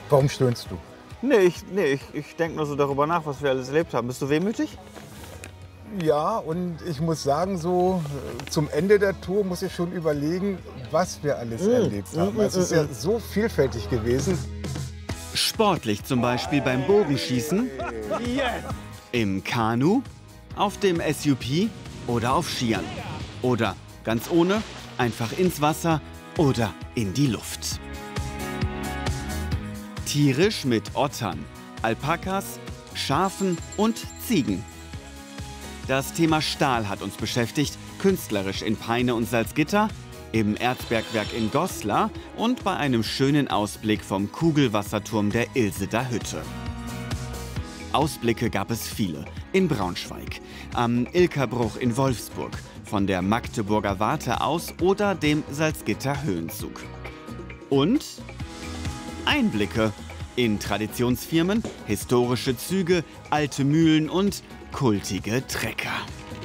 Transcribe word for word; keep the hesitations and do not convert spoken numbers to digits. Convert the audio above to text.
Warum stöhnst du? Nee, ich, nee, ich, ich denke nur so darüber nach, was wir alles erlebt haben. Bist du wehmütig? Ja, und ich muss sagen, so äh, zum Ende der Tour muss ich schon überlegen, was wir alles Mm, erlebt haben. mm, Es ist mm, ja mm. so vielfältig gewesen. Sportlich zum Beispiel beim Bogenschießen, im Kanu, auf dem S U P oder auf Skiern. Oder ganz ohne, einfach ins Wasser oder in die Luft. Tierisch mit Ottern, Alpakas, Schafen und Ziegen. Das Thema Stahl hat uns beschäftigt, künstlerisch in Peine und Salzgitter, im Erzbergwerk in Goslar und bei einem schönen Ausblick vom Kugelwasserturm der Ilseter Hütte. Ausblicke gab es viele. In Braunschweig, am Ilkerbruch in Wolfsburg, von der Magdeburger Warte aus oder dem Salzgitter Höhenzug. Und Einblicke in Traditionsfirmen, historische Züge, alte Mühlen und kultige Trecker.